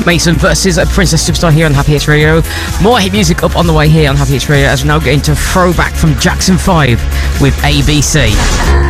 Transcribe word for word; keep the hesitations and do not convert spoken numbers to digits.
Mason versus Princess Superstar here on Happy Hits Radio. More hit music up on the way here on Happy Hits Radio as we now get into Throwback from Jackson five with A B C.